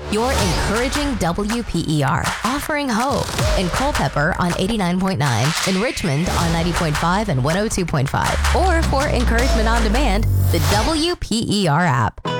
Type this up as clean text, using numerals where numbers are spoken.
You're encouraging WPER, offering hope in Culpeper on 89.9, in Richmond on 90.5 and 102.5, or for encouragement on demand, the WPER app.